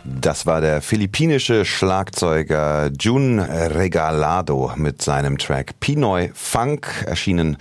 Das war der philippinische Schlagzeuger Jun Regalado mit seinem Track Pinoy Funk, erschienen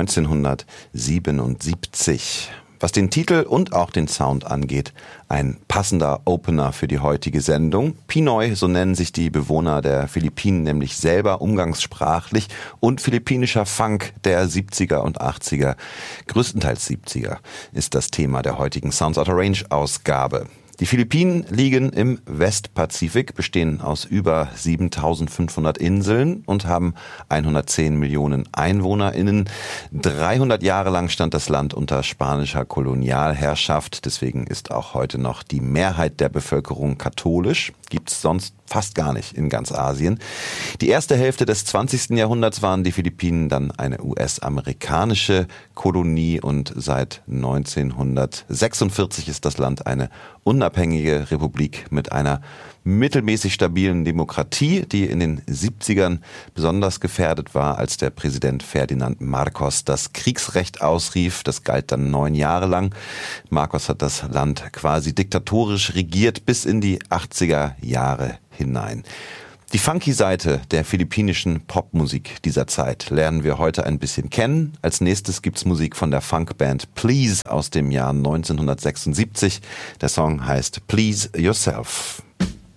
1977. Was den Titel und auch den Sound angeht, ein passender Opener für die heutige Sendung. Pinoy, so nennen sich die Bewohner der Philippinen nämlich selber umgangssprachlich, und philippinischer Funk der 70er und 80er, größtenteils 70er, ist das Thema der heutigen Sounds Out of Range Ausgabe. Die Philippinen liegen im Westpazifik, bestehen aus über 7.500 Inseln und haben 110 Millionen EinwohnerInnen. 300 Jahre lang stand das Land unter spanischer Kolonialherrschaft. Deswegen ist auch heute noch die Mehrheit der Bevölkerung katholisch. Gibt's sonst fast gar nicht in ganz Asien. Die erste Hälfte des 20. Jahrhunderts waren die Philippinen dann eine US-amerikanische Kolonie und seit 1946 ist das Land eine unabhängige Republik mit einer mittelmäßig stabilen Demokratie, die in den 70ern besonders gefährdet war, als der Präsident Ferdinand Marcos das Kriegsrecht ausrief. Das galt dann 9 Jahre lang. Marcos hat das Land quasi diktatorisch regiert bis in die 80er Jahre hinein. Die funky Seite der philippinischen Popmusik dieser Zeit lernen wir heute ein bisschen kennen. Als nächstes gibt's Musik von der Funkband Please aus dem Jahr 1976. Der Song heißt Please Yourself.